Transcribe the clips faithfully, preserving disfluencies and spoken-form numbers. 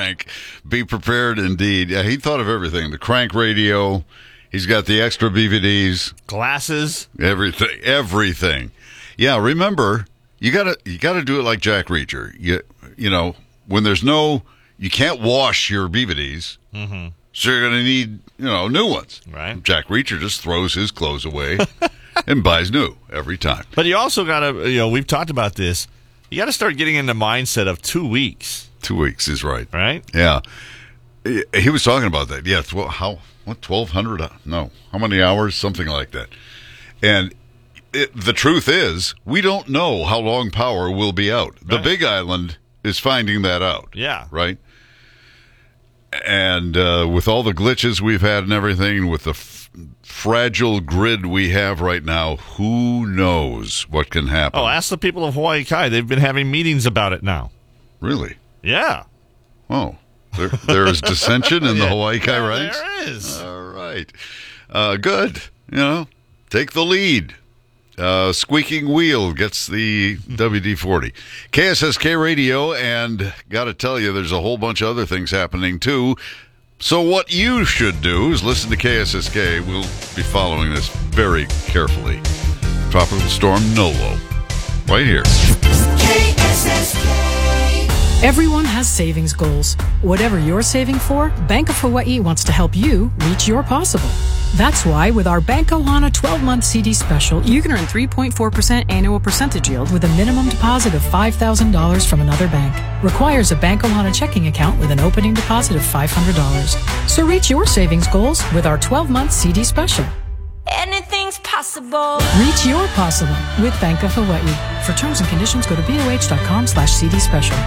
crank. Be prepared indeed. Yeah, he thought of everything. The crank radio. He's got the extra B V Ds. Glasses. Everything. Everything. Yeah, remember, you gotta you gotta do it like Jack Reacher. You you know, when there's no, you can't wash your B V Ds, Mm-hmm. so you're gonna need, you know, new ones. Right. Jack Reacher just throws his clothes away and buys new every time. But you also got to, you know, we've talked about this. You got to start getting in the mindset of two weeks. Two weeks is right. Right? Yeah. He he was talking about that. Yeah. Well, how, what, twelve hundred? No. How many hours? Something like that. And it, the truth is, we don't know how long power will be out. The Right. Big Island is finding that out. Yeah. Right? And uh, with all the glitches we've had and everything, with the f- fragile grid we have right now, who knows what can happen? Oh, ask the people of Hawaii Kai. They've been having meetings about it now. Really? Yeah. Oh, there, there is dissension in the Yeah. Hawaii Kai Yeah, ranks? there is. All right. Uh, good. You know, take the lead. Uh, squeaking wheel gets the W D forty. K S S K Radio, and got to tell you, there's a whole bunch of other things happening, too. So what you should do is listen to K S S K. We'll be following this very carefully. Tropical Storm Nolo, right here. K S S K. Everyone has savings goals. Whatever you're saving for, Bank of Hawaii wants to help you reach your possible. That's why with our Bank Ohana twelve-month C D special, you can earn three point four percent annual percentage yield with a minimum deposit of five thousand dollars from another bank. Requires a Bank Ohana checking account with an opening deposit of five hundred dollars. So reach your savings goals with our twelve-month C D special. Anything's possible. Reach your possible with Bank of Hawaii. For terms and conditions, go to boh.com slash CD special.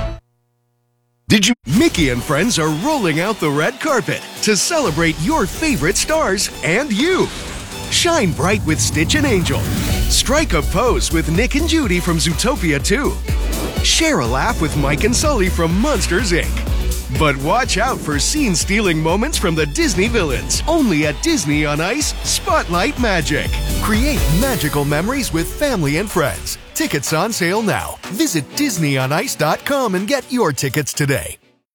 Did you? Mickey and friends are rolling out the red carpet to celebrate your favorite stars and you. Shine bright with Stitch and Angel. Strike a pose with Nick and Judy from Zootopia two. Share a laugh with Mike and Sully from Monsters, Incorporated. But watch out for scene-stealing moments from the Disney villains. Only at Disney on Ice Spotlight Magic. Create magical memories with family and friends. Tickets on sale now. Visit disney on ice dot com and get your tickets today.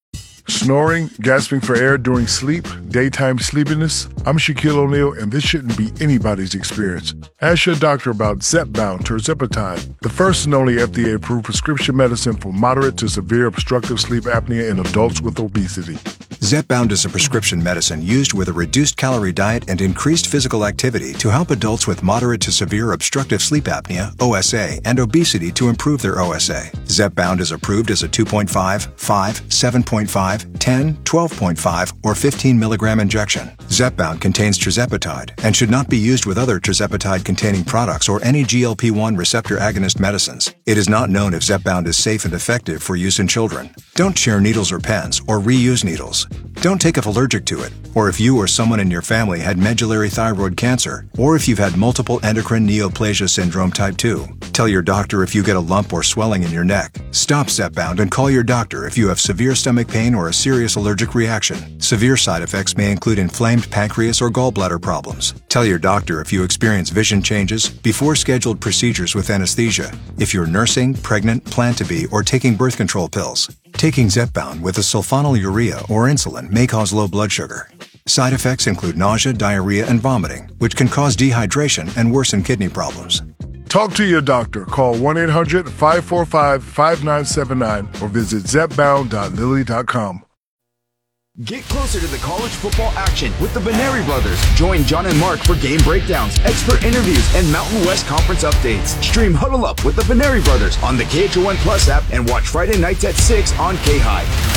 Snoring, gasping for air during sleep, daytime sleepiness. I'm Shaquille O'Neal, and this shouldn't be anybody's experience. Ask your doctor about Zepbound tirzepatide, the first and only F D A-approved prescription medicine for moderate to severe obstructive sleep apnea in adults with obesity. Zepbound is a prescription medicine used with a reduced calorie diet and increased physical activity to help adults with moderate to severe obstructive sleep apnea, O S A, and obesity to improve their O S A. Zepbound is approved as a two point five, five, seven point five, ten, twelve point five, or fifteen milligram injection. Zepbound contains tirzepatide and should not be used with other tirzepatide-containing products or any G L P one receptor agonist medicines. It is not known if Zepbound is safe and effective for use in children. Don't share needles or pens or reuse needles. Don't take if allergic to it, or if you or someone in your family had medullary thyroid cancer, or if you've had multiple endocrine neoplasia syndrome type two. Tell your doctor if you get a lump or swelling in your neck. Stop Zepbound and call your doctor if you have severe stomach pain or a serious allergic reaction. Severe side effects may include inflamed pancreas or gallbladder problems. Tell your doctor if you experience vision changes before scheduled procedures with anesthesia, if you're nursing, pregnant, plan to be, or taking birth control pills. Taking Zepbound with a sulfonylurea or insulin may cause low blood sugar. Side effects include nausea, diarrhea, and vomiting, which can cause dehydration and worsen kidney problems. Talk to your doctor. Call one eight hundred, five four five, five nine seven nine or visit zepbound dot lilly dot com. Get closer to the college football action with the Benary Brothers. Join John and Mark for game breakdowns, expert interviews, and Mountain West Conference updates. Stream Huddle Up with the Benary Brothers on the K H O one Plus app and watch Friday nights at six on K-High.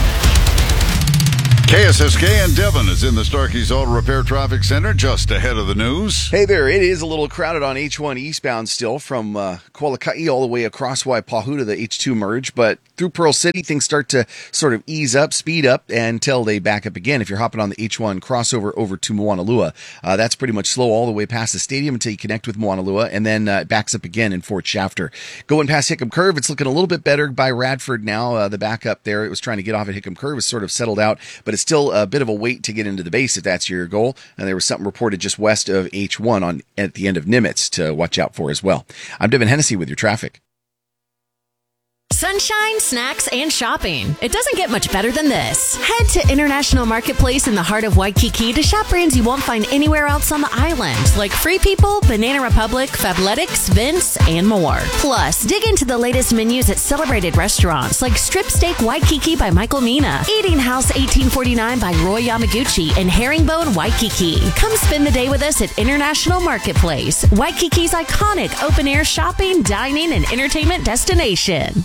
K S S K and Devon is in the Starkey's Auto Repair Traffic Center just ahead of the news. Hey there, it is a little crowded on H one eastbound still from uh, Kualakai all the way across Waipahu to the H two merge, but through Pearl City, things start to sort of ease up, speed up, until they back up again. If you're hopping on the H one crossover over to Moanalua, uh, that's pretty much slow all the way past the stadium until you connect with Moanalua, and then uh, it backs up again in Fort Shafter. Going past Hickam Curve, it's looking a little bit better by Radford now. Uh, the backup there, it was trying to get off at Hickam Curve, is sort of settled out, but it's still a bit of a wait to get into the base if that's your goal. And there was something reported just west of H one on at the end of Nimitz to watch out for as well. I'm Devin Hennessy with your traffic. Sunshine, snacks, and shopping. It doesn't get much better than this. Head to International Marketplace in the heart of Waikiki to shop brands you won't find anywhere else on the island, like Free People, Banana Republic, Fabletics, Vince, and more. Plus, dig into the latest menus at celebrated restaurants like Strip Steak Waikiki by Michael Mina, Eating House eighteen forty-nine by Roy Yamaguchi, and Herringbone Waikiki. Come spend the day with us at International Marketplace, Waikiki's iconic open-air shopping, dining, and entertainment destination.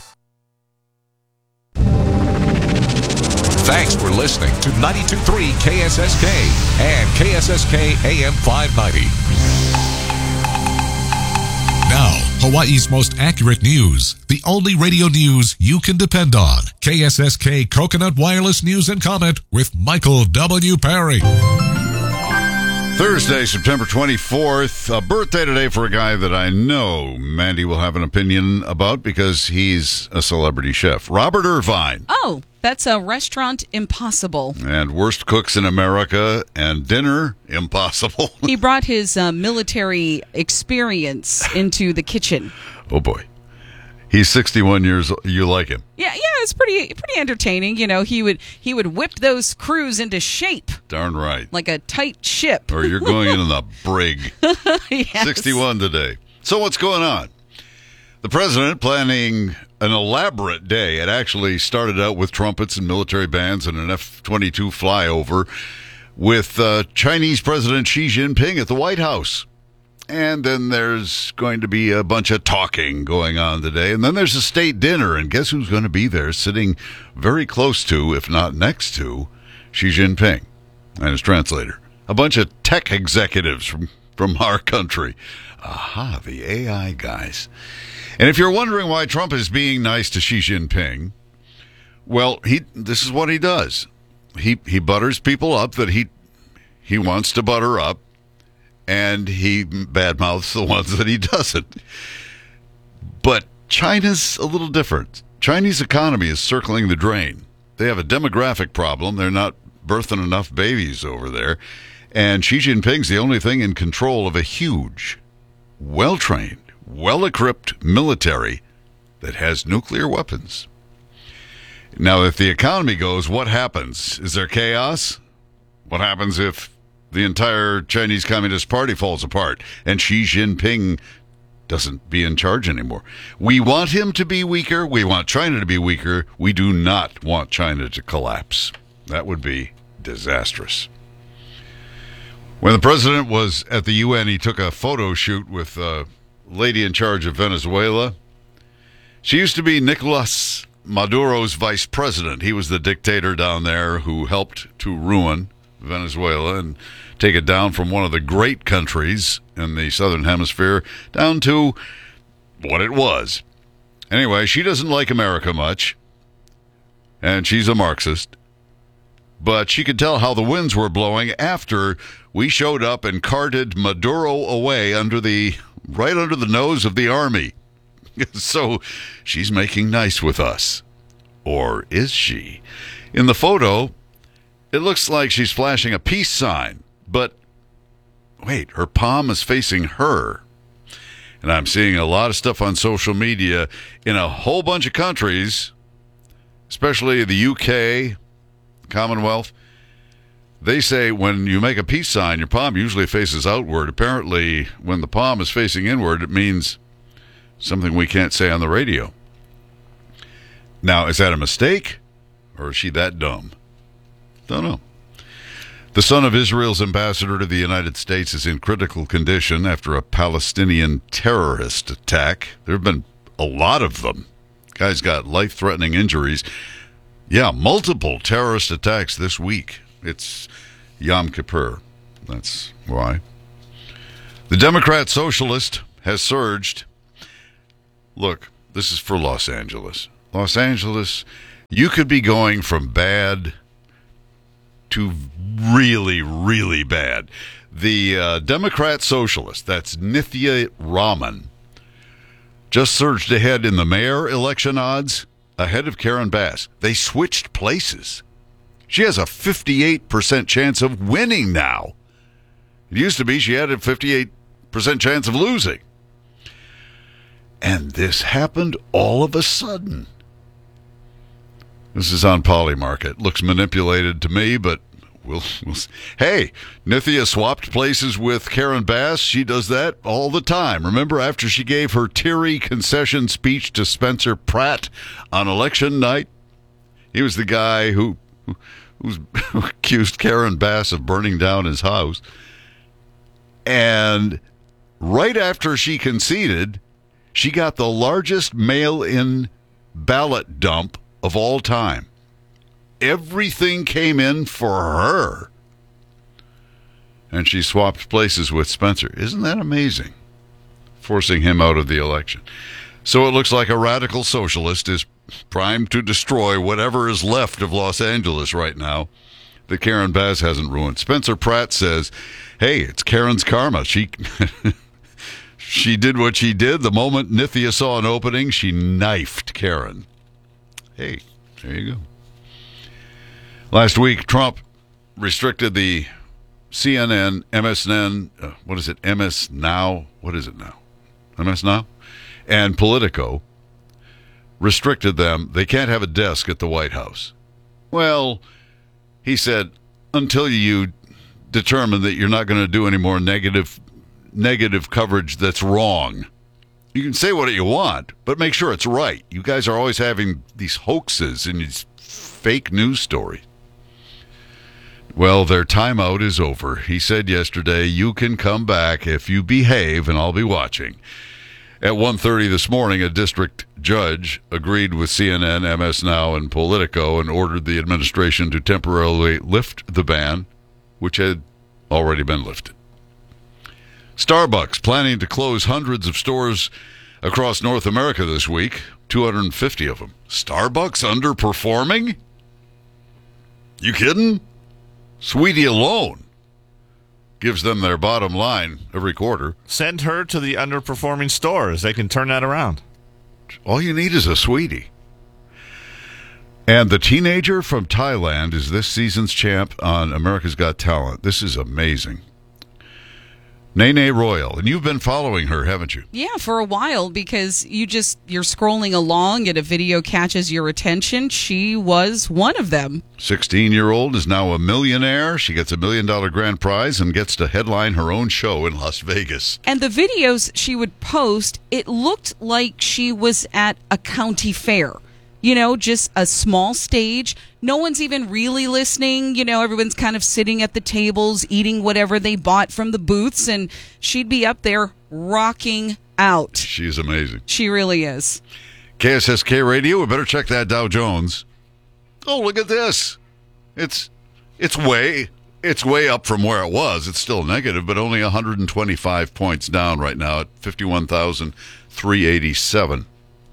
Thanks for listening to ninety-two point three K S S K and K S S K A M five ninety. Now, Hawaii's most accurate news. The only radio news you can depend on. K S S K Coconut Wireless News and Comment with Michael W. Perry. Thursday, September twenty-fourth. A birthday today for a guy that I know Mandy will have an opinion about because he's a celebrity chef. Robert Irvine. Oh, that's a Restaurant Impossible. And Worst Cooks in America and Dinner Impossible. He brought his uh, military experience into the kitchen. Oh, boy. He's sixty-one years old. You like him? Yeah, yeah, it's pretty pretty entertaining. You know, he would he would whip those crews into shape. Darn right. Like a tight ship. Or you're going in the brig. Yes. sixty-one today. So what's going on? The president planning an elaborate day. It actually started out with trumpets and military bands and an F twenty-two flyover with uh, Chinese President Xi Jinping at the White House. And then there's going to be a bunch of talking going on today. And then there's a state dinner. And guess who's going to be there sitting very close to, if not next to, Xi Jinping and his translator? A bunch of tech executives from, from our country. Aha, the A I guys. And if you're wondering why Trump is being nice to Xi Jinping, well, he this is what he does. He he butters people up that he he wants to butter up. And he badmouths the ones that he doesn't. But China's a little different. Chinese economy is circling the drain. They have a demographic problem. They're not birthing enough babies over there. And Xi Jinping's the only thing in control of a huge, well-trained, well-equipped military that has nuclear weapons. Now, if the economy goes, what happens? Is there chaos? What happens if the entire Chinese Communist Party falls apart and Xi Jinping doesn't be in charge anymore? We want him to be weaker. We want China to be weaker. We do not want China to collapse. That would be disastrous. When the president was at the U N, he took a photo shoot with a lady in charge of Venezuela. She used to be Nicolas Maduro's vice president. He was the dictator down there who helped to ruin Venezuela and take it down from one of the great countries in the southern hemisphere down to what it was. Anyway, she doesn't like America much, and she's a Marxist, but she could tell how the winds were blowing after we showed up and carted Maduro away under the right under the nose of the army. So she's making nice with us. Or is she? In the photo, it looks like she's flashing a peace sign, but wait, her palm is facing her. And I'm seeing a lot of stuff on social media in a whole bunch of countries, especially the U K, Commonwealth. They say when you make a peace sign, your palm usually faces outward. Apparently, when the palm is facing inward, it means something we can't say on the radio. Now, is that a mistake, or is she that dumb? Don't know. The son of Israel's ambassador to the United States is in critical condition after a Palestinian terrorist attack. There have been a lot of them. Guy's got life-threatening injuries. Yeah, multiple terrorist attacks this week. It's Yom Kippur. That's why. The Democrat Socialist has surged. Look, this is for Los Angeles. Los Angeles, you could be going from bad to really, really bad. The uh, Democrat Socialist, that's Nithya Raman, just surged ahead in the mayor election odds, ahead of Karen Bass. They switched places. She has a fifty-eight percent chance of winning now. It used to be she had a fifty-eight percent chance of losing. And this happened all of a sudden. This is on Polymarket. Looks manipulated to me, but we'll, we'll see. Hey, Nithya swapped places with Karen Bass. She does that all the time. Remember after she gave her teary concession speech to Spencer Pratt on election night? He was the guy who, who, who accused Karen Bass of burning down his house. And right after she conceded, she got the largest mail-in ballot dump of all time. Everything came in for her. And she swapped places with Spencer. Isn't that amazing? Forcing him out of the election. So it looks like a radical socialist is primed to destroy whatever is left of Los Angeles right now that Karen Bass hasn't ruined. Spencer Pratt says, hey, it's Karen's karma. She... She did what she did. The moment Nithya saw an opening, she knifed Karen. Hey, there you go. Last week, Trump restricted the C N N, M S N, uh, what is it, M S Now? What is it now? M S Now? And Politico restricted them. They can't have a desk at the White House. Well, he said, until you determine that you're not going to do any more negative negative coverage that's wrong. You can say what you want, but make sure it's right. You guys are always having these hoaxes and these fake news stories. Well, their timeout is over. He said yesterday, you can come back if you behave, and I'll be watching. At one thirty this morning, a district judge agreed with C N N, M S Now, and Politico and ordered the administration to temporarily lift the ban, which had already been lifted. Starbucks planning to close hundreds of stores across North America this week, two hundred fifty of them. Starbucks underperforming? You kidding? Sweetie alone gives them their bottom line every quarter. Send her to the underperforming stores. They can turn that around. All you need is a Sweetie. And the teenager from Thailand is this season's champ on America's Got Talent. This is amazing. Nene Royal, and you've been following her, haven't you? Yeah, for a while, because you just, you're scrolling along and a video catches your attention. She was one of them. sixteen-year-old is now a millionaire. She gets a million-dollar grand prize and gets to headline her own show in Las Vegas. And the videos she would post, it looked like she was at a county fair. You know, just a small stage. No one's even really listening. You know, everyone's kind of sitting at the tables, eating whatever they bought from the booths, and she'd be up there rocking out. She's amazing. She really is. K S S K Radio, we better check that Dow Jones. Oh, look at this. It's it's way it's way up from where it was. It's still negative, but only one hundred twenty-five points down right now at fifty-one thousand three hundred eighty-seven.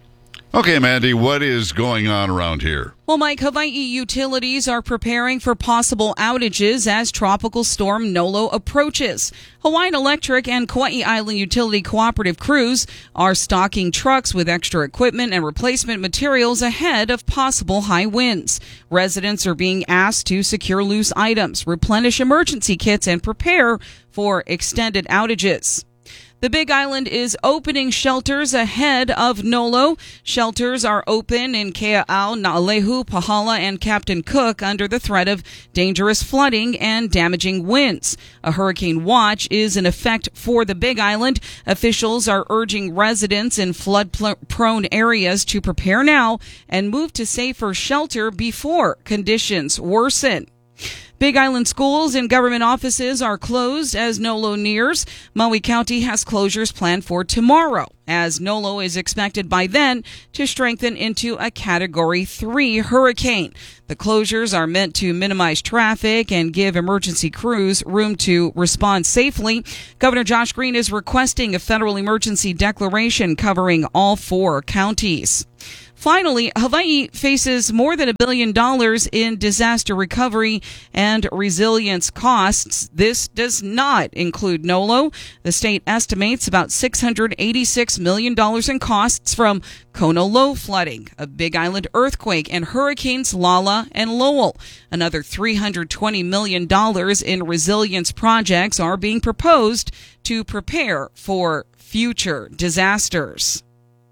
Okay, Mandy, what is going on around here? Well, Mike, Hawaii utilities are preparing for possible outages as Tropical Storm Nolo approaches. Hawaiian Electric and Kauai Island Utility Cooperative crews are stocking trucks with extra equipment and replacement materials ahead of possible high winds. Residents are being asked to secure loose items, replenish emergency kits, and prepare for extended outages. The Big Island is opening shelters ahead of Nolo. Shelters are open in Kea'au, Naalehu, Pahala, and Captain Cook under the threat of dangerous flooding and damaging winds. A hurricane watch is in effect for the Big Island. Officials are urging residents in flood-prone areas to prepare now and move to safer shelter before conditions worsen. Big Island schools and government offices are closed as Nolo nears. Maui County has closures planned for tomorrow, as Nolo is expected by then to strengthen into a Category three hurricane. The closures are meant to minimize traffic and give emergency crews room to respond safely. Governor Josh Green is requesting a federal emergency declaration covering all four counties. Finally, Hawaii faces more than a billion dollars in disaster recovery and resilience costs. This does not include Nolo. The state estimates about six hundred eighty-six million dollars in costs from Kona low flooding, a Big Island earthquake, and hurricanes Lala and Lowell. Another three hundred twenty million dollars in resilience projects are being proposed to prepare for future disasters.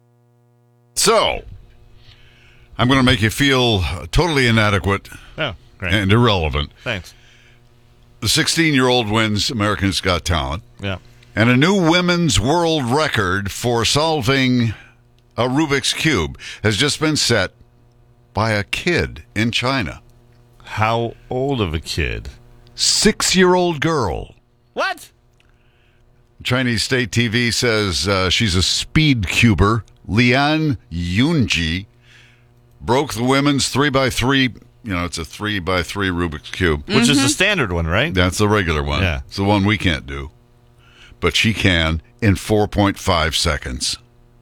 So, I'm going to make you feel totally inadequate Oh, great. and irrelevant. Thanks. The sixteen-year-old wins America's Got Talent. Yeah. And a new women's world record for solving a Rubik's Cube has just been set by a kid in China. How old of a kid? Six-year-old girl. What? Chinese state T V says uh, she's a speed cuber. Lian Yunji broke the women's three by three. You know, it's a three by three Rubik's Cube. Which is the standard one, right? That's the regular one. Yeah. It's the one we can't do. But she can in four point five seconds.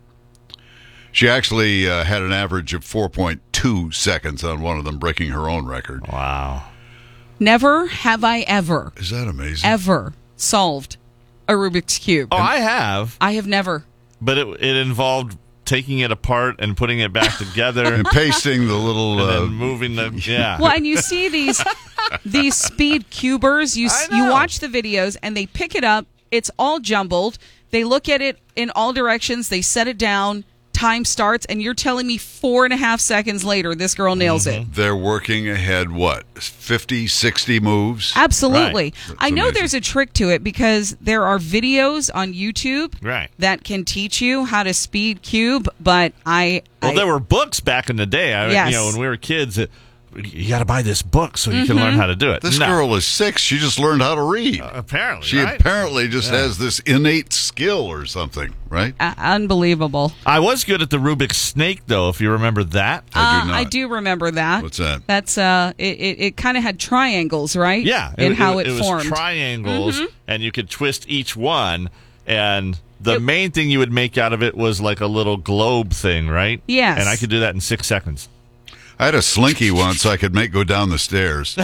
She actually uh, had an average of four point two seconds on one of them, breaking her own record. Wow. Never have I ever, Is that amazing? ever solved a Rubik's Cube. Oh, I have. I have never. But it, it involved taking it apart and putting it back together. And pasting the little... and Uh, then moving the... Yeah. Well, and you see these these speed cubers. You I you know. watch the videos and they pick it up. It's all jumbled. They look at it in all directions. They set it down. Time starts, and you're telling me four and a half seconds later, this girl nails it. They're working ahead, what, fifty, sixty moves? Absolutely. Right. That's I know amazing. there's a trick to it because there are videos on YouTube Right. that can teach you how to speed cube, but I... Well, I there were books back in the day. I, Yes. You know, when we were kids, it, you got to buy this book so you can learn how to do it. This No. girl is six. She just learned how to read. Apparently, She right? apparently just Yeah. has this innate skill or something, right? uh, unbelievable. I was good at the Rubik's Snake, though, if you remember that. I do Uh, not. I do remember that. What's that? That's uh, it. It, it kind of had triangles, right? Yeah. in how it, it was formed. triangles, Mhm. and you could twist each one, and the main thing you would make out of it was like a little globe thing, right? Yes. And I could do that in six seconds. I had a slinky once I could make go down the stairs.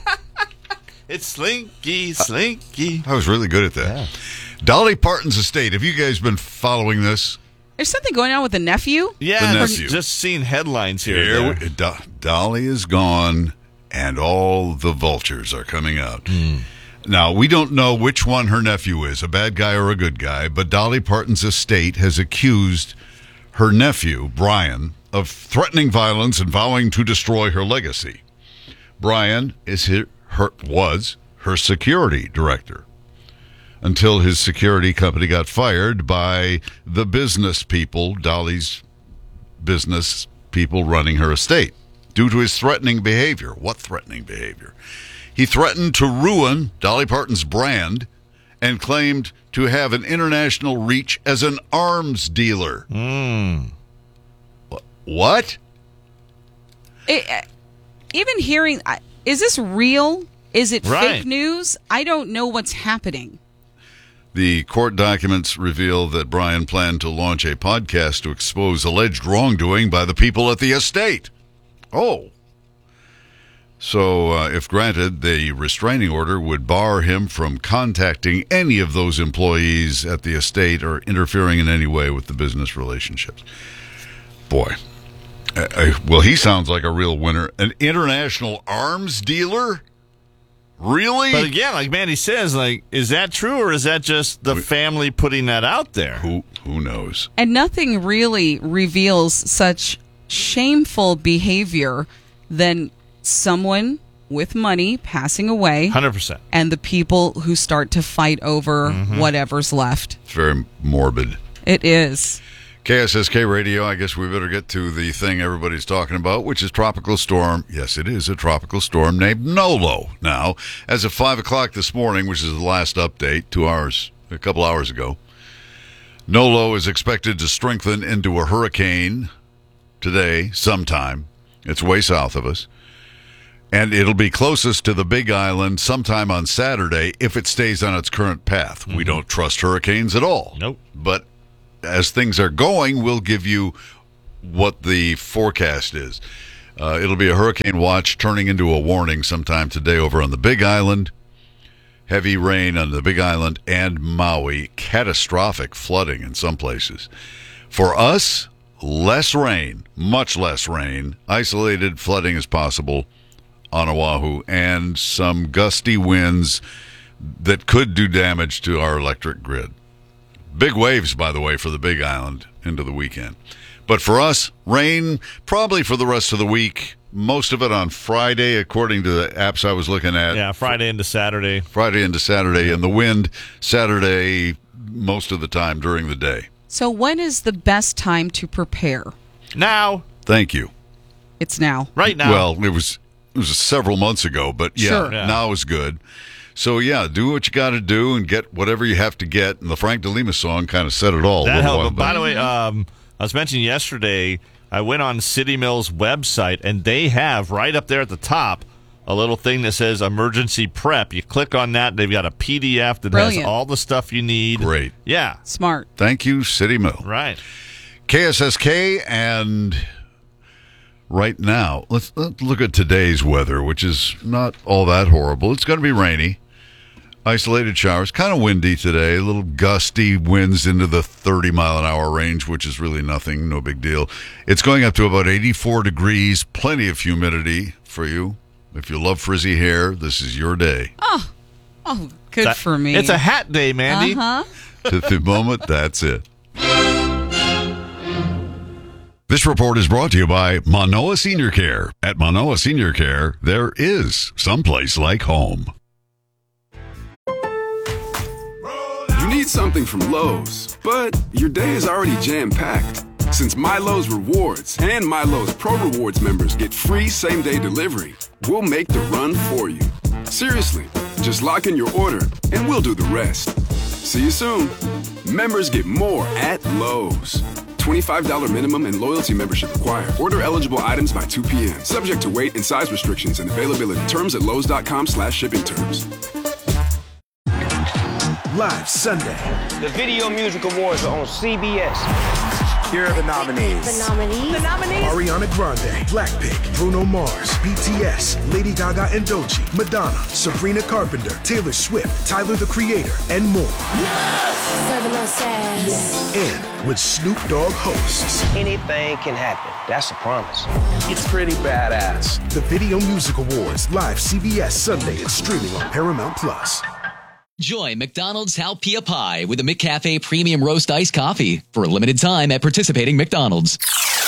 It's slinky, slinky. I was really good at that. Dolly Parton's estate. Have you guys been following this? There's something going on with the nephew. Yeah, The we're nephew. just seeing headlines here. Here and there. we- Do- Dolly is gone, and all the vultures are coming out. Now, we don't know which one her nephew is, a bad guy or a good guy, but Dolly Parton's estate has accused her nephew, Brian, of threatening violence and vowing to destroy her legacy. Brian is her, her, was her security director until his security company got fired by the business people, Dolly's business people running her estate, due to his threatening behavior. What threatening behavior? He threatened to ruin Dolly Parton's brand and claimed to have an international reach as an arms dealer. Mm. What? It, uh, even hearing, I- is this real? Is it Right. fake news? I don't know what's happening. The court documents reveal that Brian planned to launch a podcast to expose alleged wrongdoing by the people at the estate. Oh. So, uh, if granted, the restraining order would bar him from contacting any of those employees at the estate or interfering in any way with the business relationships. Boy. Uh, uh, well, he sounds like a real winner. An international arms dealer? Really? But again, like Mandy says, like, is that true or is that just the family putting that out there? Who who knows? And nothing really reveals such shameful behavior than someone with money passing away one hundred percent. and the people who start to fight over Mm-hmm. whatever's left. It's very morbid. It is. K S S K Radio, I guess we better get to the thing everybody's talking about, which is tropical storm. Yes, it is a tropical storm named Nolo. Now, as of five o'clock this morning, which is the last update, two hours, a couple hours ago, Nolo is expected to strengthen into a hurricane today, sometime. It's way south of us. And it'll be closest to the Big Island sometime on Saturday if it stays on its current path. Mm-hmm. We don't trust hurricanes at all. Nope. But as things are going, we'll give you what the forecast is. Uh, it'll be a hurricane watch turning into a warning sometime today over on the Big Island. Heavy rain on the Big Island and Maui. Catastrophic flooding in some places. For us, less rain, much less rain. Isolated flooding is possible on Oahu, and some gusty winds that could do damage to our electric grid. Big waves, by the way, for the Big Island into the weekend. But for us, rain probably for the rest of the week. Most of it on Friday, according to the apps I was looking at. Yeah, Friday into Saturday. Friday into Saturday, and the wind Saturday most of the time during the day. So when is the best time to prepare? Now. Thank you. It's now. Right now. Well, it was it was several months ago, but yeah, Sure. Yeah. now is good. So yeah, do what you got to do and get whatever you have to get. And the Frank DeLima song kind of said it all. a That little helped. while But by back. the way, um, I was mentioning yesterday, I went on City Mill's website, and they have right up there at the top a little thing that says emergency prep. You click on that, they've got a P D F that Brilliant. has all the stuff you need. Great. Yeah. Smart. Thank you, City Mill. Right. K S S K, and right now, let's, let's look at today's weather, which is not all that horrible. It's going to be rainy, isolated showers, kind of windy today, a little gusty winds into the thirty mile an hour range, which is really nothing, no big deal. It's going up to about eighty-four degrees, plenty of humidity for you. If you love frizzy hair, this is your day. Oh, oh, good That- for me. It's a hat day, Mandy. Uh-huh. To the moment, that's it. This report is brought to you by Manoa Senior Care. At Manoa Senior Care, there is someplace like home. You need something from Lowe's, but your day is already jam-packed. Since MyLowe's Rewards and MyLowe's Pro Rewards members get free same-day delivery, we'll make the run for you. Seriously, just lock in your order and we'll do the rest. See you soon. Members get more at Lowe's. twenty-five dollars minimum and loyalty membership required. Order eligible items by two p.m. Subject to weight and size restrictions and availability. Terms at lowes.com slash shipping terms. Live Sunday. The Video Music Awards are on C B S. Here are the nominees. The nominees. The nominees. Ariana Grande, Blackpink, Bruno Mars, B T S, Lady Gaga and Doechii, Madonna, Sabrina Carpenter, Taylor Swift, Tyler the Creator, and more. Serving us ass. And with Snoop Dogg hosts. Anything can happen. That's a promise. It's pretty badass. The Video Music Awards, live C B S Sunday and streaming on Paramount Plus. Join McDonald's Halpia Pie with a McCafe Premium Roast Iced Coffee for a limited time at participating McDonald's.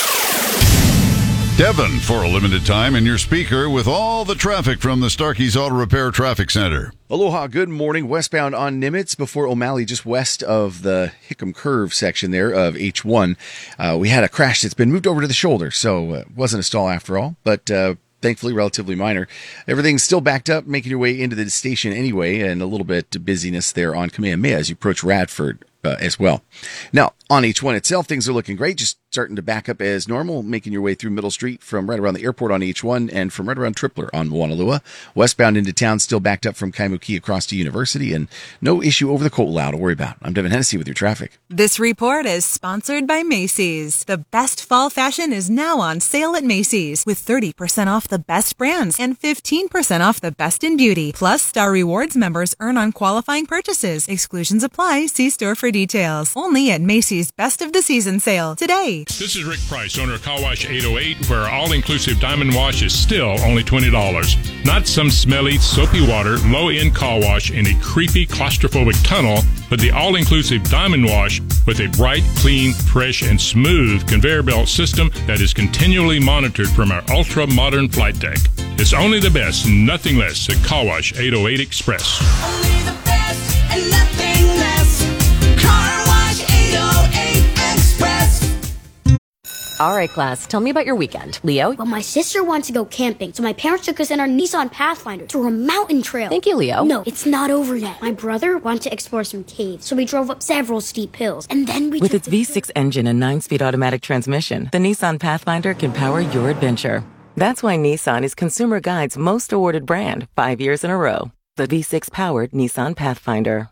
Devin, for a limited time, in your speaker with all the traffic from the Starkey's Auto Repair Traffic Center. Aloha, good morning. Westbound on Nimitz before O'Malley, just west of the Hickam Curve section there of H one. Uh, we had a crash that's been moved over to the shoulder, so it uh, wasn't a stall after all, but uh, thankfully relatively minor. Everything's still backed up, making your way into the station anyway, and a little bit of busyness there on Kamehameha as you approach Radford uh, as well. Now, on H one itself, things are looking great, just starting to back up as normal, making your way through Middle Street from right around the airport on H one and from right around Tripler on Moanalua. Westbound into town, still backed up from Kaimuki across to University, and no issue over the Ko'olau to worry about. I'm Devin Hennessy with your traffic. This report is sponsored by Macy's. The best fall fashion is now on sale at Macy's with thirty percent off the best brands and fifteen percent off the best in beauty. Plus, Star Rewards members earn on qualifying purchases. Exclusions apply. See store for details. Only at Macy's Best of the Season sale today. This is Rick Price, owner of Car Wash eight oh eight, where our all-inclusive diamond wash is still only twenty dollars. Not some smelly, soapy water, low-end car wash in a creepy, claustrophobic tunnel, but the all-inclusive diamond wash with a bright, clean, fresh, and smooth conveyor belt system that is continually monitored from our ultra-modern flight deck. It's only the best, nothing less at Car Wash eight oh eight Express. Only the best and nothing less. Car Wash eight oh eight Express. All right, class, tell me about your weekend. Leo? Well, my sister wants to go camping, so my parents took us in our Nissan Pathfinder through a mountain trail. Thank you, Leo. No, it's not over yet. My brother wanted to explore some caves, so we drove up several steep hills, and then we With took its V six engine and nine-speed automatic transmission, the Nissan Pathfinder can power your adventure. That's why Nissan is Consumer Guide's most awarded brand five years in a row. The V six-powered Nissan Pathfinder.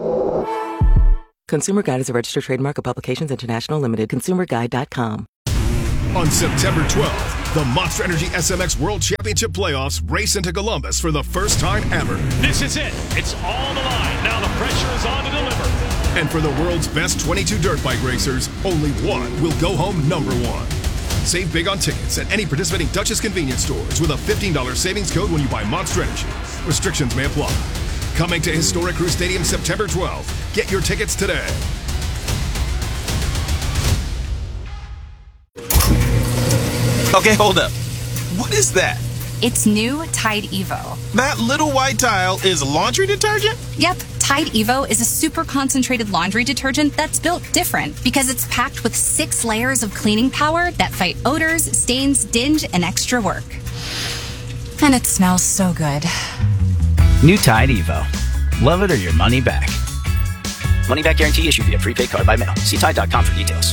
Consumer Guide is a registered trademark of Publications International Limited. consumer guide dot com. On September twelfth, the Monster Energy S M X World Championship Playoffs race into Columbus for the first time ever. This is it. It's all on the line. Now the pressure is on to deliver. And for the world's best twenty-two dirt bike racers, only one will go home number one. Save big on tickets at any participating Duchess convenience stores with a fifteen dollars savings code when you buy Monster Energy. Restrictions may apply. Coming to Historic Crew Stadium September twelfth. Get your tickets today. Okay, hold up. What is that? It's new Tide Evo. That little white tile is laundry detergent? Yep, Tide Evo is a super concentrated laundry detergent that's built different because it's packed with six layers of cleaning power that fight odors, stains, dinge, and extra work. And it smells so good. New Tide Evo. Love it or your money back. Money back guarantee issued via prepaid card by mail. See Tide dot com for details.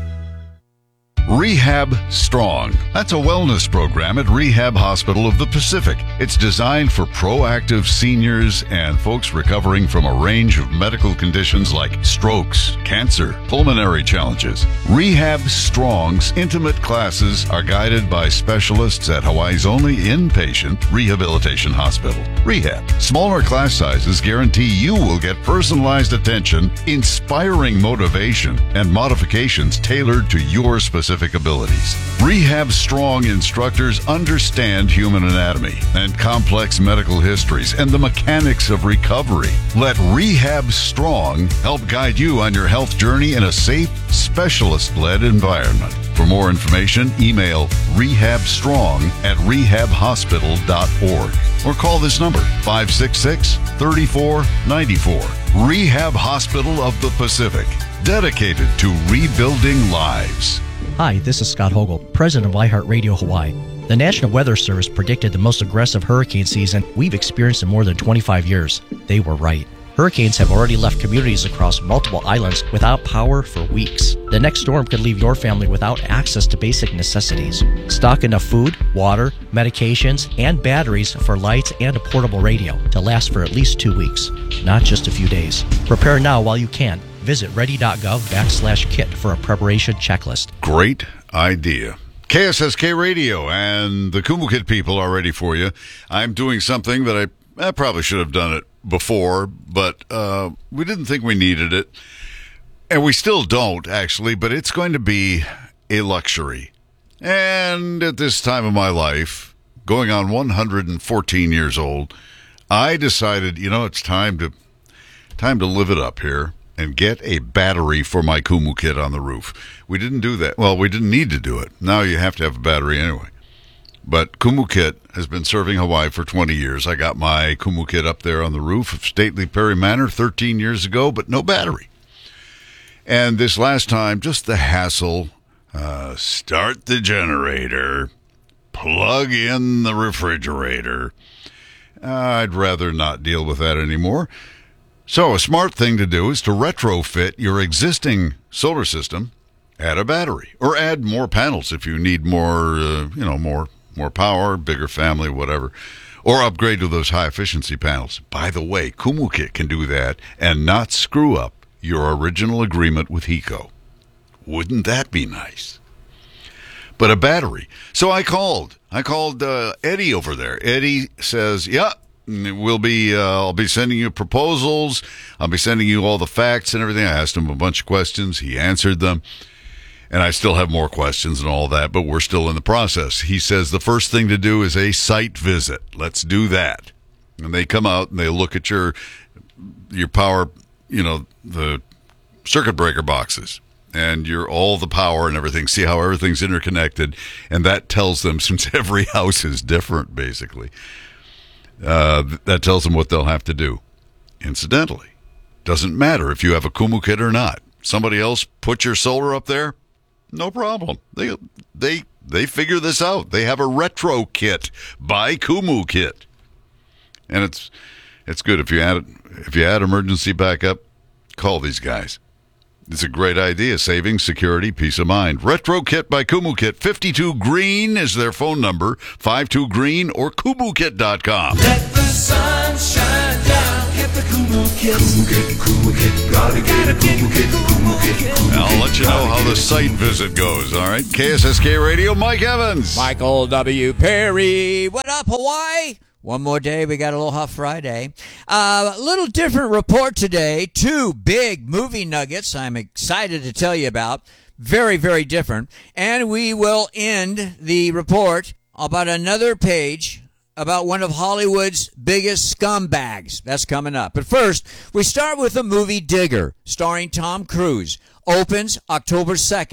Rehab Strong. That's a wellness program at Rehab Hospital of the Pacific. It's designed for proactive seniors and folks recovering from a range of medical conditions like strokes, cancer, pulmonary challenges. Rehab Strong's intimate classes are guided by specialists at Hawaii's only inpatient rehabilitation hospital, Rehab. Smaller class sizes guarantee you will get personalized attention, inspiring motivation, and modifications tailored to your specific abilities. Rehab Strong instructors understand human anatomy and complex medical histories and the mechanics of recovery. Let Rehab Strong help guide you on your health journey in a safe, specialist-led environment. For more information, email rehabstrong at rehab hospital dot org or call this number, five six six, three four nine four. Rehab Hospital of the Pacific, dedicated to rebuilding lives. Hi, this is Scott Hogle, president of iHeartRadio Hawaii. The National Weather Service predicted the most aggressive hurricane season we've experienced in more than twenty-five years. They were right. Hurricanes have already left communities across multiple islands without power for weeks. The next storm could leave your family without access to basic necessities. Stock enough food, water, medications, and batteries for lights and a portable radio to last for at least two weeks, not just a few days. Prepare now while you can. Visit ready.gov backslash kit for a preparation checklist. Great idea. K S S K Radio and the Kumukit people are ready for you. I'm doing something that I, I probably should have done it before, but uh, we didn't think we needed it. And we still don't, actually, but it's going to be a luxury. And at this time of my life, going on one hundred fourteen years old, I decided, you know, it's time to time to live it up here and get a battery for my Kumukit on the roof. We didn't do that. Well, we didn't need to do it. Now you have to have a battery anyway. But Kumukit has been serving Hawaii for twenty years. I got my Kumukit up there on the roof of Stately Perry Manor thirteen years ago, but no battery. And this last time, just the hassle, uh, start the generator, plug in the refrigerator. Uh, I'd rather not deal with that anymore. So a smart thing to do is to retrofit your existing solar system, add a battery, or add more panels if you need more, uh, you know, more more power, bigger family, whatever, or upgrade to those high-efficiency panels. By the way, Kumukit can do that and not screw up your original agreement with HECO. Wouldn't that be nice? But a battery. So I called. I called uh, Eddie over there. Eddie says, yeah, we'll be, uh, I'll be sending you proposals. I'll be sending you all the facts and everything. I asked him a bunch of questions. He answered them. And I still have more questions and all that, but we're still in the process. He says the first thing to do is a site visit. Let's do that. And they come out and they look at your your power, you know, the circuit breaker boxes and your all the power and everything, see how everything's interconnected. And that tells them, since every house is different, basically, uh, that tells them what they'll have to do. Incidentally, doesn't matter if you have a Kumukit or not. Somebody else put your solar up there, no problem. They they they figure this out. They have a retro kit by Kumukit, and it's it's good if you add if you add emergency backup. Call these guys. It's a great idea. Saving, security, peace of mind. Retro Kit by Kumukit. fifty-two Green is their phone number. fifty-two Green or kumukit dot com. Let the sun shine down. Hit the Kumukit. Kumukit, Kumukit. Gotta get a Kumukit, Kumukit. I'll let you know how the site visit goes, all right? K S S K Radio, Mike Evans. Michael W. Perry. What up, Hawaii? One more day. We got Aloha Friday. A uh, little different report today. Two big movie nuggets I'm excited to tell you about. Very, very different. And we will end the report about another page about one of Hollywood's biggest scumbags. That's coming up. But first, we start with the movie Digger, starring Tom Cruise. Opens October second.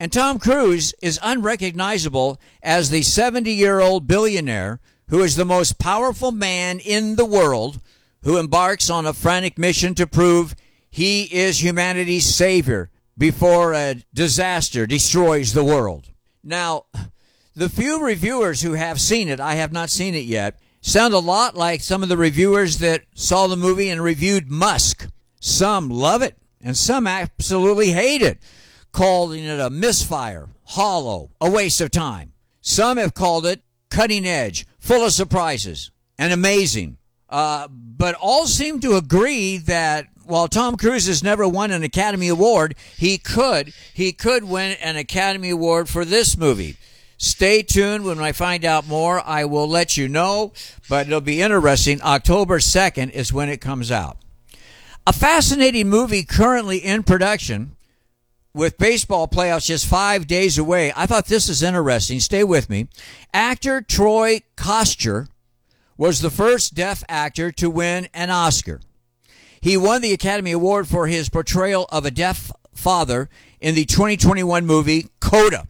And Tom Cruise is unrecognizable as the seventy-year-old billionaire who is the most powerful man in the world, who embarks on a frantic mission to prove he is humanity's savior before a disaster destroys the world. Now, the few reviewers who have seen it, I have not seen it yet, sound a lot like some of the reviewers that saw the movie and reviewed Musk. Some love it, and some absolutely hate it, calling it a misfire, hollow, a waste of time. Some have called it cutting edge, full of surprises, and amazing. Uh, but all seem to agree that while Tom Cruise has never won an Academy Award, he could, he could win an Academy Award for this movie. Stay tuned. When I find out more, I will let you know, but it'll be interesting. October second is when it comes out. A fascinating movie currently in production with baseball playoffs just five days away. I thought this is interesting. Stay with me. Actor Troy Kotsur was the first deaf actor to win an Oscar. He won the Academy Award for his portrayal of a deaf father in the twenty twenty-one movie Coda.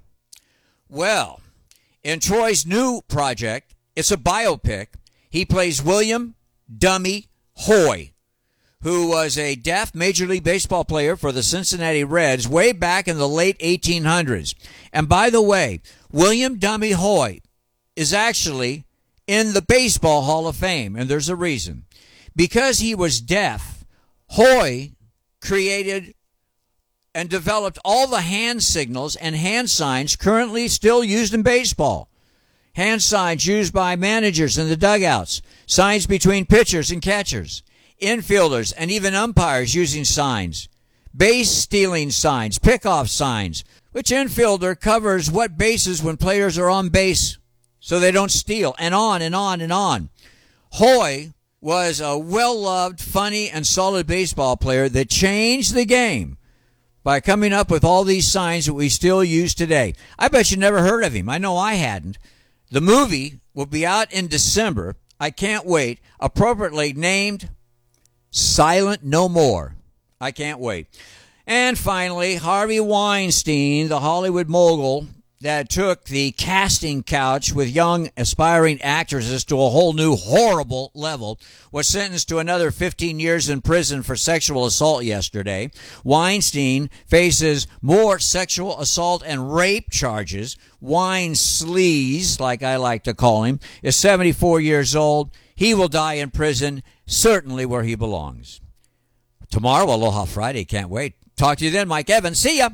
Well, in Troy's new project, it's a biopic. He plays William Dummy Hoy, who was a deaf Major League Baseball player for the Cincinnati Reds way back in the late eighteen hundreds. And by the way, William Dummy Hoy is actually in the Baseball Hall of Fame, and there's a reason. Because he was deaf, Hoy created and developed all the hand signals and hand signs currently still used in baseball. Hand signs used by managers in the dugouts, signs between pitchers and catchers, infielders and even umpires using signs, base stealing signs, pickoff signs. Which infielder covers what bases when players are on base so they don't steal, and on and on and on. Hoy was a well-loved, funny, and solid baseball player that changed the game by coming up with all these signs that we still use today. I bet you never heard of him. I know I hadn't. The movie will be out in December. I can't wait. Appropriately named Silent No More. I can't wait. And finally, Harvey Weinstein, the Hollywood mogul that took the casting couch with young aspiring actresses to a whole new horrible level, was sentenced to another fifteen years in prison for sexual assault yesterday. Weinstein faces more sexual assault and rape charges. Wine Sleaze, like I like to call him, is seventy-four years old. He will die in prison, certainly where he belongs. Tomorrow, Aloha Friday. Can't wait. Talk to you then, Mike Evans. See ya.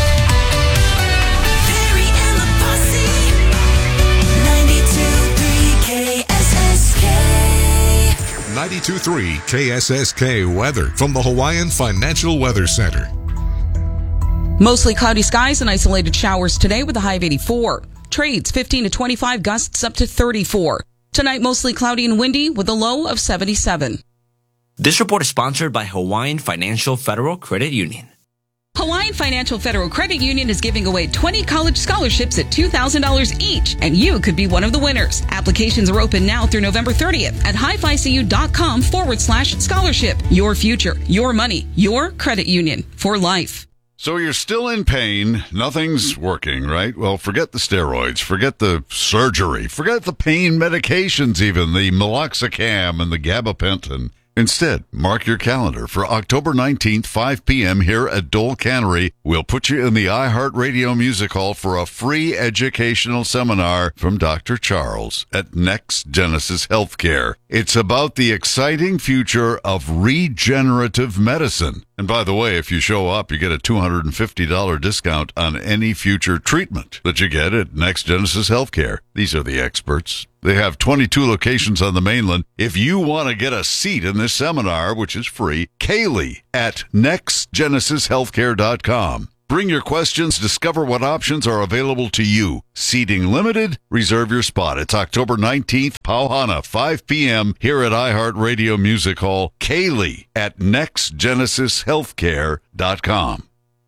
ninety-two point three K S S K weather from the Hawaiian Financial Weather Center. Mostly cloudy skies and isolated showers today with a high of eighty-four. Trades fifteen to twenty-five, gusts up to thirty-four. Tonight mostly cloudy and windy with a low of seventy-seven. This report is sponsored by Hawaiian Financial Federal Credit Union. Hawaiian Financial Federal Credit Union is giving away twenty college scholarships at two thousand dollars each, and you could be one of the winners. Applications are open now through November thirtieth at highficu.com forward slash scholarship. Your future, your money, your credit union for life. So you're still in pain. Nothing's working, right? Well, forget the steroids. Forget the surgery. Forget the pain medications even, the meloxicam and the gabapentin. Instead, mark your calendar for October nineteenth, five p.m. here at Dole Cannery. We'll put you in the iHeartRadio Music Hall for a free educational seminar from Doctor Charles at Next Genesis Healthcare. It's about the exciting future of regenerative medicine. And by the way, if you show up, you get a two hundred fifty dollars discount on any future treatment that you get at Next Genesis Healthcare. These are the experts. They have twenty-two locations on the mainland. If you want to get a seat in this seminar, which is free, Kaylee at next genesis healthcare dot com. Bring your questions, discover what options are available to you. Seating limited, reserve your spot. It's October nineteenth, Pauhana, five p.m. here at iHeartRadio Music Hall. Kaylee at next genesis healthcare dot com.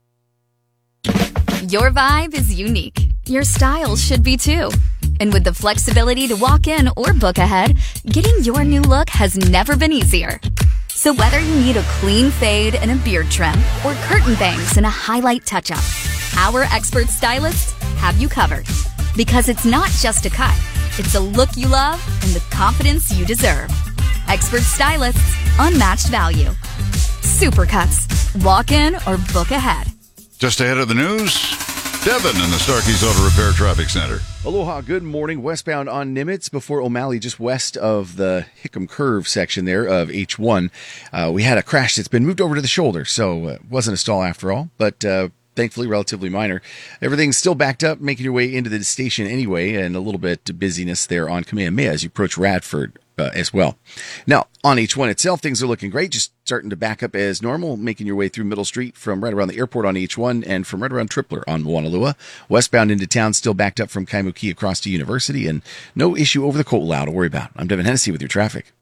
Your vibe is unique. Your style should be too. And with the flexibility to walk in or book ahead, getting your new look has never been easier. So whether you need a clean fade and a beard trim or curtain bangs and a highlight touch-up, our expert stylists have you covered. Because it's not just a cut, it's a look you love and the confidence you deserve. Expert stylists, unmatched value. Supercuts. Walk in or book ahead. Just ahead of the news, Devin in the Starkey's Auto Repair Traffic Center. Aloha, good morning. Westbound on Nimitz before O'Malley, just west of the Hickam Curve section there of H one. Uh, we had a crash that's been moved over to the shoulder, so it wasn't a stall after all, but uh, thankfully relatively minor. Everything's still backed up, making your way into the station anyway, and a little bit of busyness there on Kamehameha as you approach Radford uh, as well. Now, on H one itself, things are looking great, just starting to back up as normal, making your way through Middle Street from right around the airport on H one and from right around Tripler on Moanalua. Westbound into town, still backed up from Kaimuki across to University, and no issue over the Koolau to worry about. I'm Devin Hennessy with your traffic.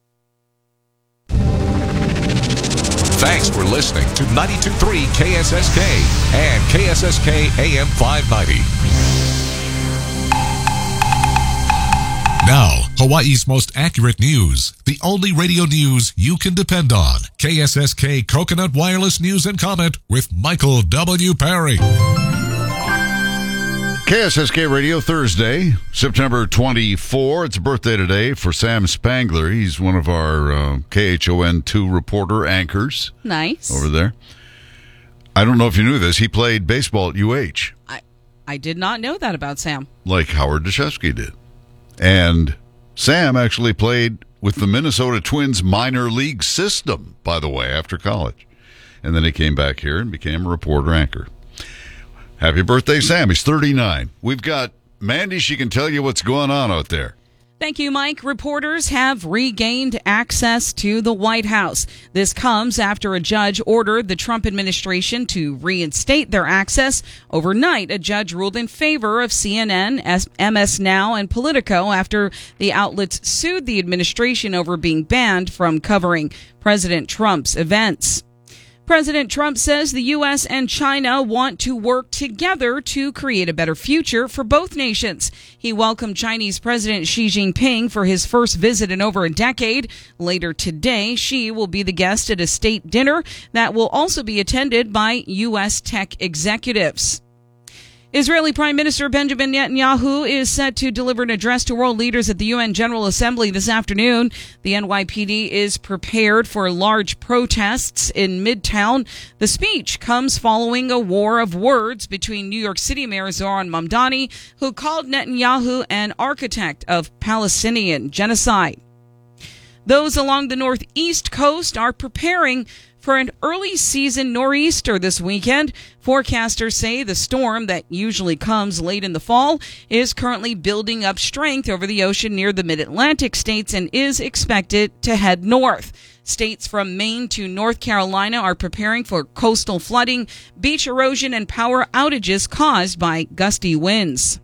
Thanks for listening to ninety-two point three K S S K and K S S K A M five ninety. Now, Hawaii's most accurate news. The only radio news you can depend on. K S S K Coconut Wireless News and Comment with Michael W. Perry. K S S K Radio Thursday, September twenty-fourth. It's a birthday today for Sam Spangler. He's one of our uh, K H O N two reporter anchors. Nice. Over there. I don't know if you knew this. He played baseball at U H. I, I did not know that about Sam. Like Howard Deshevsky did. And Sam actually played with the Minnesota Twins minor league system, by the way, after college. And then he came back here and became a reporter anchor. Happy birthday, Sam. He's thirty-nine. We've got Mandy. She can tell you what's going on out there. Thank you, Mike. Reporters have regained access to the White House. This comes after a judge ordered the Trump administration to reinstate their access. Overnight, a judge ruled in favor of C N N, M S Now, and Politico after the outlets sued the administration over being banned from covering President Trump's events. President Trump says the U S and China want to work together to create a better future for both nations. He welcomed Chinese President Xi Jinping for his first visit in over a decade. Later today, Xi will be the guest at a state dinner that will also be attended by U S tech executives. Israeli Prime Minister Benjamin Netanyahu is set to deliver an address to world leaders at the U N General Assembly this afternoon. The N Y P D is prepared for large protests in Midtown. The speech comes following a war of words between New York City Mayor Zohran Mamdani, who called Netanyahu an architect of Palestinian genocide. Those along the northeast coast are preparing for an early season nor'easter this weekend. Forecasters say the storm that usually comes late in the fall is currently building up strength over the ocean near the mid-Atlantic states and is expected to head north. States from Maine to North Carolina are preparing for coastal flooding, beach erosion, and power outages caused by gusty winds.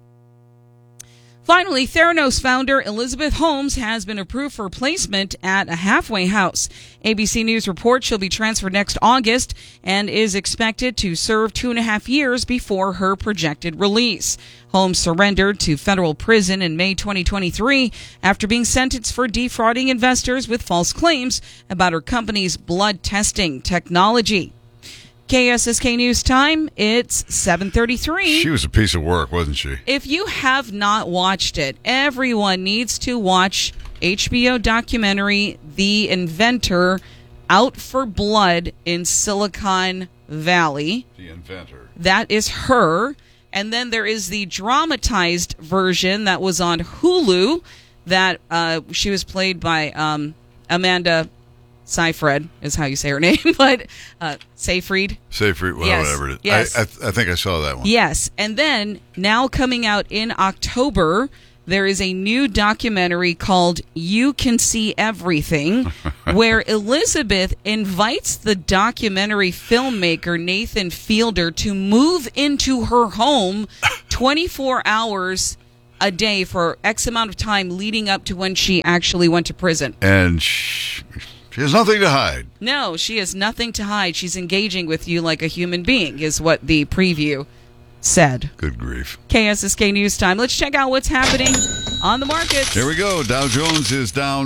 Finally, Theranos founder Elizabeth Holmes has been approved for placement at a halfway house. A B C News reports she'll be transferred next August and is expected to serve two and a half years before her projected release. Holmes surrendered to federal prison in May twenty twenty-three after being sentenced for defrauding investors with false claims about her company's blood testing technology. K S S K News Time, it's seven thirty-three. She was a piece of work, wasn't she? If you have not watched it, everyone needs to watch H B O documentary The Inventor, Out for Blood in Silicon Valley. The Inventor. That is her. And then there is the dramatized version that was on Hulu that uh, she was played by um, Amanda Seyfried is how you say her name, but uh, Seyfried. Seyfried, well, yes. whatever it is. Yes. I, I, I think I saw that one. Yes. And then now coming out in October, there is a new documentary called You Can See Everything, where Elizabeth invites the documentary filmmaker Nathan Fielder to move into her home twenty-four hours a day for X amount of time leading up to when she actually went to prison. And she, she has nothing to hide. No, she has nothing to hide. She's engaging with you like a human being, is what the preview said. Good grief. K S S K News Time. Let's check out what's happening on the markets. Here we go. Dow Jones is down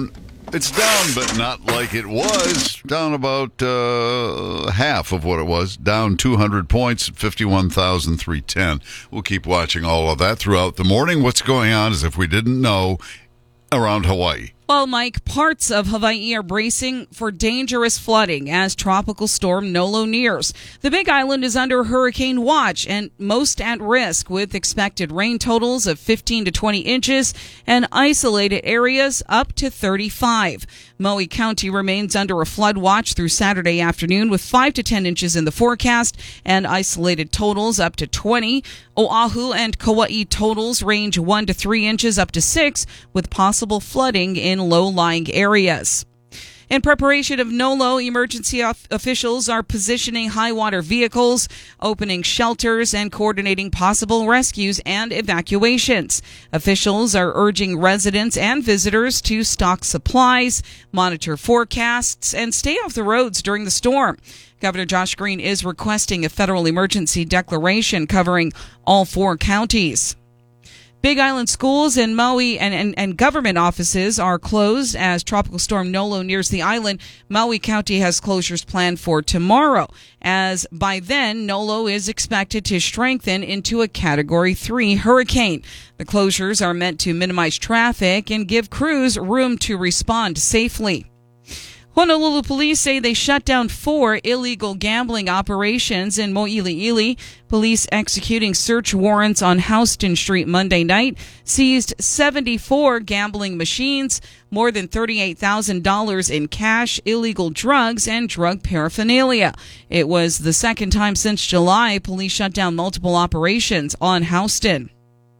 It's down, but not like it was. Down about uh, half of what it was. Down two hundred points at fifty-one thousand three hundred ten. We'll keep watching all of that throughout the morning. What's going on as if we didn't know around Hawaii. Well, Mike, parts of Hawaii are bracing for dangerous flooding as tropical storm Nolo nears. The Big Island is under hurricane watch and most at risk, with expected rain totals of fifteen to twenty inches and isolated areas up to thirty-five. Maui County remains under a flood watch through Saturday afternoon, with five to ten inches in the forecast and isolated totals up to twenty. Oahu and Kauai totals range one to three inches up to six, with possible flooding in low-lying areas. In preparation of Nolo, emergency officials are positioning high-water vehicles, opening shelters, and coordinating possible rescues and evacuations. Officials are urging residents and visitors to stock supplies, monitor forecasts, and stay off the roads during the storm. Governor Josh Green is requesting a federal emergency declaration covering all four counties. Big Island schools and Maui and, and, and government offices are closed as Tropical Storm Nolo nears the island. Maui County has closures planned for tomorrow, as by then Nolo is expected to strengthen into a Category three hurricane. The closures are meant to minimize traffic and give crews room to respond safely. Honolulu police say they shut down four illegal gambling operations in Mo'iliili. Police executing search warrants on Houston Street Monday night seized seventy-four gambling machines, more than thirty-eight thousand dollars in cash, illegal drugs, and drug paraphernalia. It was the second time since July police shut down multiple operations on Houston.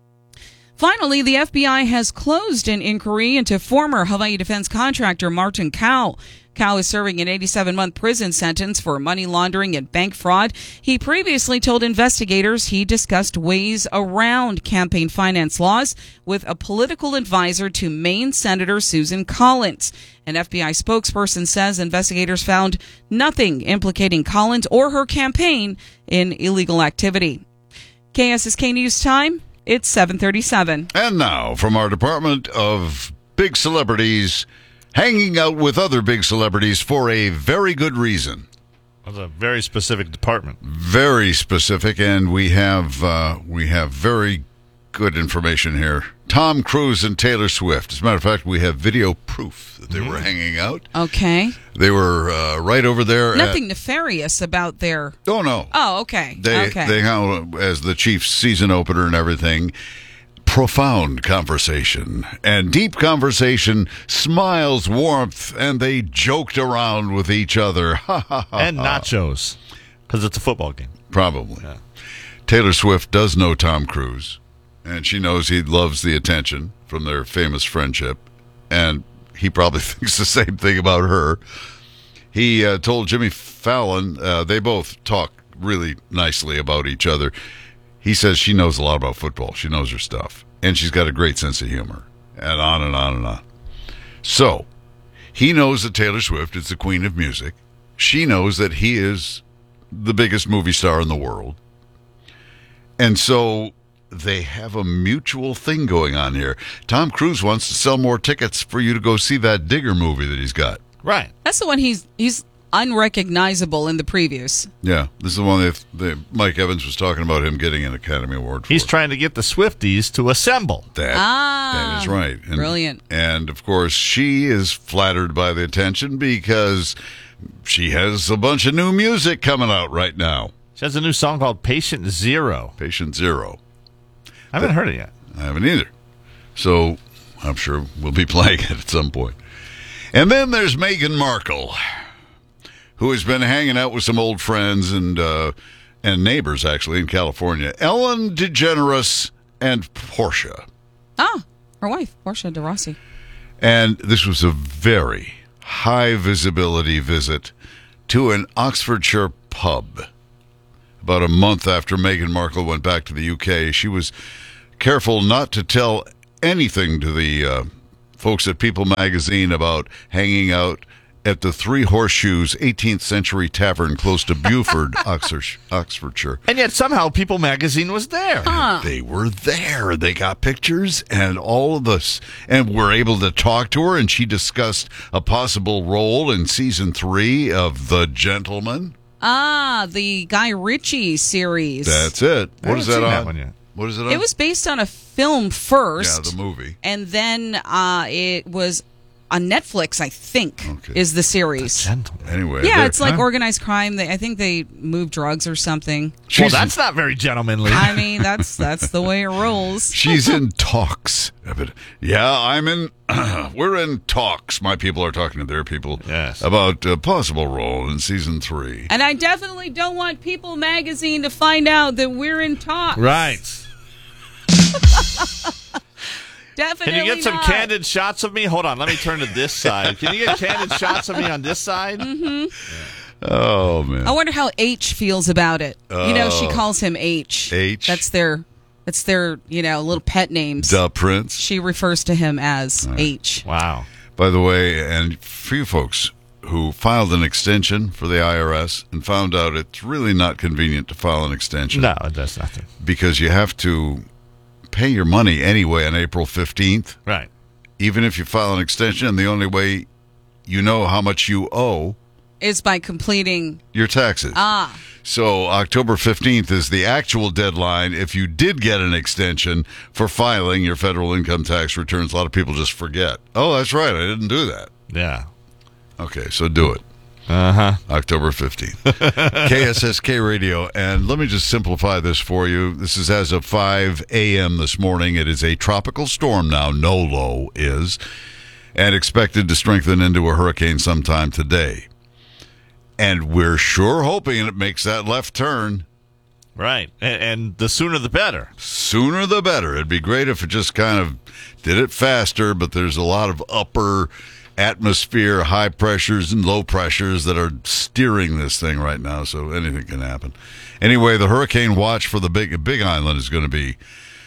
Finally, the F B I has closed an inquiry into former Hawaii defense contractor Martin Kao. Kao is serving an eighty-seven month prison sentence for money laundering and bank fraud. He previously told investigators he discussed ways around campaign finance laws with a political advisor to Maine Senator Susan Collins. An F B I spokesperson says investigators found nothing implicating Collins or her campaign in illegal activity. K S S K News Time. It's seven thirty-seven. And now, from our Department of Big Celebrities, hanging out with other big celebrities for a very good reason. That's a very specific department. Very specific, and we have uh, we have very good information here. Tom Cruise and Taylor Swift. As a matter of fact, we have video proof that they mm. were hanging out. Okay. They were uh, right over there. Nothing at, nefarious about their... Oh, no. Oh, okay. They, okay. they hung out as the Chiefs season opener and everything. Profound conversation and deep conversation, smiles, warmth, and they joked around with each other. And nachos, because it's a football game. Probably. Yeah. Taylor Swift does know Tom Cruise, and she knows he loves the attention from their famous friendship, and he probably thinks the same thing about her. He uh, told Jimmy Fallon, uh, they both talk really nicely about each other. He says she knows a lot about football. She knows her stuff. And she's got a great sense of humor. And on and on and on. So, he knows that Taylor Swift is the queen of music. She knows that he is the biggest movie star in the world. And so, they have a mutual thing going on here. Tom Cruise wants to sell more tickets for you to go see that Digger movie that he's got. Right. That's the one he's he's unrecognizable in the previews. Yeah, this is the one that the, Mike Evans was talking about him getting an Academy Award for. He's trying to get the Swifties to assemble. That, ah, that is right. And, brilliant. And, of course, she is flattered by the attention because she has a bunch of new music coming out right now. She has a new song called Patient Zero. Patient Zero. I haven't heard it yet. I haven't either. So I'm sure we'll be playing it at some point. And then there's Meghan Markle, who has been hanging out with some old friends and uh, and neighbors, actually, in California. Ellen DeGeneres and Portia. Ah, her wife, Portia de Rossi. And this was a very high-visibility visit to an Oxfordshire pub. About a month after Meghan Markle went back to the U K, she was careful not to tell anything to the uh, folks at People magazine about hanging out at the Three Horseshoes eighteenth Century Tavern close to Beaufort, Oxford, Oxfordshire. And yet somehow People magazine was there. Huh. They were there. They got pictures and all of this. And we're able to talk to her, and she discussed a possible role in season three of The Gentleman. Ah, the Guy Ritchie series. That's it. I What is haven't that seen on? that one yet. What is it on? It was based on a film first. Yeah, the movie. And then uh, it was on Netflix, I think, is the series. Anyway. Yeah, there- it's like huh? organized crime. They, I think they move drugs or something. Well, that's not very gentlemanly. I mean, that's that's the way it rolls. She's in talks. Yeah, I'm in. We're in talks. My people are talking to their people yes. about a possible role in season three. And I definitely don't want People magazine to find out that we're in talks. Right. Definitely Can you get some not. candid shots of me? Hold on, let me turn to this side. Can you get candid shots of me on this side? Mm-hmm. Oh, man. I wonder how H feels about it. You know, she Oh. calls him H. H? That's their, that's their, you know, little pet names. Duh, Prince. She refers to him as Right. H. Wow. By the way, and for you folks who filed an extension for the I R S and found out it's really not convenient to file an extension. No, it does nothing. Because you have to pay your money anyway on April fifteenth. Right. Even if you file an extension, and the only way you know how much you owe Is by completing. your taxes. Ah. So October fifteenth is the actual deadline if you did get an extension for filing your federal income tax returns. A lot of people just forget. Oh, that's right. I didn't do that. Yeah. Okay, so do it. Uh-huh. October fifteenth. K S S K Radio. And let me just simplify this for you. This is as of five a.m. this morning. It is a tropical storm now. Nolo is. And expected to strengthen into a hurricane sometime today. And we're sure hoping it makes that left turn. Right. And, and the sooner the better. Sooner the better. It'd be great if it just kind of did it faster, but there's a lot of upper atmosphere, high pressures and low pressures that are steering this thing right now, so anything can happen. Anyway, the hurricane watch for the Big Big Island is going to be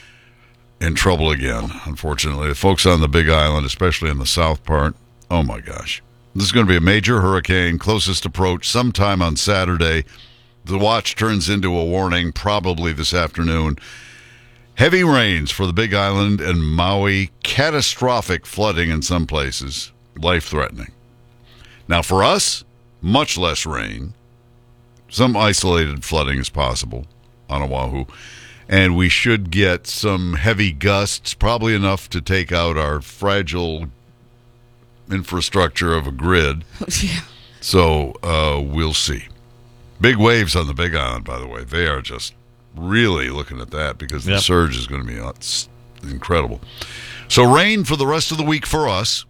in trouble again, unfortunately. The folks on the Big Island, especially in the south part, oh my gosh. This is going to be a major hurricane, closest approach sometime on Saturday. The watch turns into a warning probably this afternoon. Heavy rains for the Big Island and Maui, catastrophic flooding in some places, life-threatening. Now for us, much less rain. Some isolated flooding is possible on Oahu. And we should get some heavy gusts, probably enough to take out our fragile infrastructure of a grid. Yeah. So uh, we'll see. Big waves on the Big Island, by the way. They are just really looking at that because the Yep. surge is going to be uh, it's incredible. So rain for the rest of the week for us.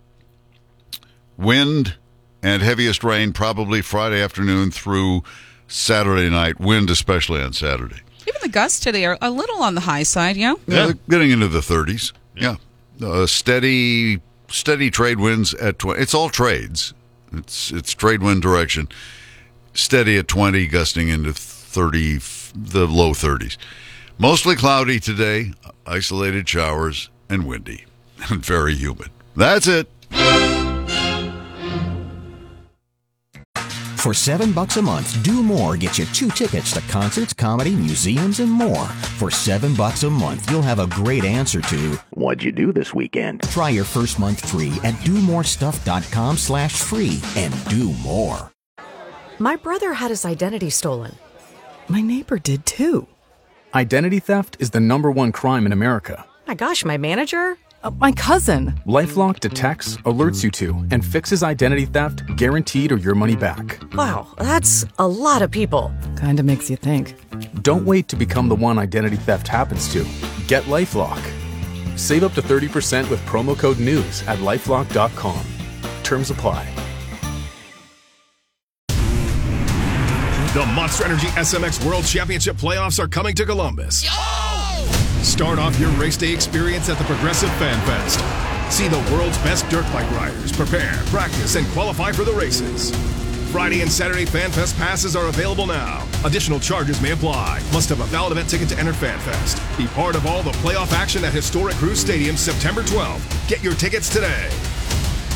Wind and heaviest rain probably Friday afternoon through Saturday night. Wind especially on Saturday. Even the gusts today are a little on the high side, yeah? Yeah, they're getting into the thirties. Yeah, uh, steady, steady trade winds at twenty. It's all trades. It's it's trade wind direction. Steady at twenty, gusting into thirty, the low thirties. Mostly cloudy today. Isolated showers and windy and very humid. That's it. For seven bucks a month, Do More gets you two tickets to concerts, comedy, museums, and more. For seven bucks a month, you'll have a great answer to what'd you do this weekend? Try your first month free at do more stuff dot com slash free and do more. My brother had his identity stolen. My neighbor did too. Identity theft is the number one crime in America. My gosh, my manager? Uh, my cousin. LifeLock detects, alerts you to, and fixes identity theft guaranteed or your money back. Wow, that's a lot of people. Kinda makes you think. Don't wait to become the one identity theft happens to. Get LifeLock. Save up to thirty percent with promo code NEWS at lifelock dot com. Terms apply. The Monster Energy S M X World Championship playoffs are coming to Columbus. Start off your race day experience at the Progressive Fan Fest. See the world's best dirt bike riders prepare, practice, and qualify for the races. Friday and Saturday Fan Fest passes are available now. Additional charges may apply. Must have a valid event ticket to enter Fan Fest. Be part of all the playoff action at historic Cruise Stadium September twelfth. Get your tickets today.